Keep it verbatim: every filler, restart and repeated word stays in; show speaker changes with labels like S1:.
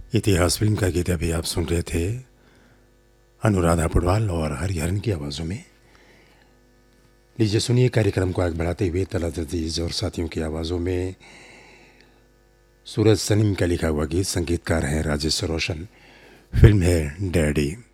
S1: इतिहास फिल्म का गीत अभी आप सुन रहे थे अनुराधा पौडवाल और हरिहरन की आवाज़ों में। लीजिए सुनिए कार्यक्रम को आगे बढ़ाते हुए तलत अजीज और साथियों की आवाज़ों में सूरज सनीम का लिखा हुआ गीत। संगीतकार हैं राजेश रोशन। फिल्म है डैडी।